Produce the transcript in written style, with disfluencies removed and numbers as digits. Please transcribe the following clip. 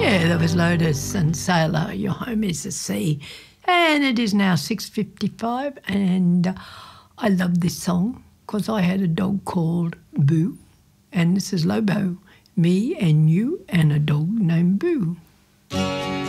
Yeah, that was Lotus and Sailor, Your Home is the Sea. And it is now 6:55, and I love this song because I had a dog called Boo, and this is Lobo, me and you and a dog named Boo.